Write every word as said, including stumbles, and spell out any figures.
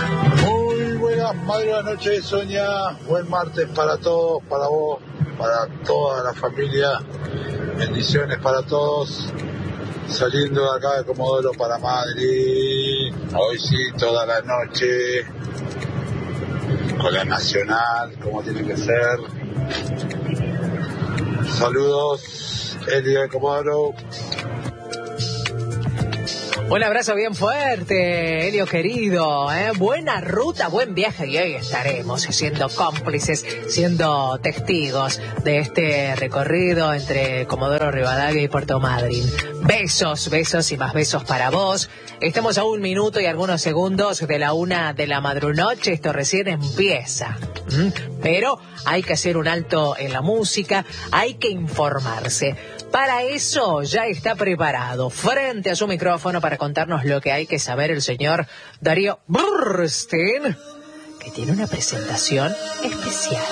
Muy buenas, muy buenas noches, Sonia. Buen martes para todos, para vos, para toda la familia. Bendiciones para todos. Saliendo de acá de Comodoro para Madrid. Hoy sí, toda la noche. Con la Nacional, como tiene que ser. Saludos, Elio de Comodoro. Un abrazo bien fuerte, Elio querido, ¿eh? Buena ruta, buen viaje y hoy estaremos siendo cómplices, siendo testigos de este recorrido entre Comodoro Rivadavia y Puerto Madryn. Besos, besos y más besos para vos. Estamos a un minuto y algunos segundos de la una de la madrunoche, esto recién empieza. ¿Mm? Pero hay que hacer un alto en la música, hay que informarse. Para eso ya está preparado, frente a su micrófono para contarnos lo que hay que saber el señor Darío Burstein, que tiene una presentación especial.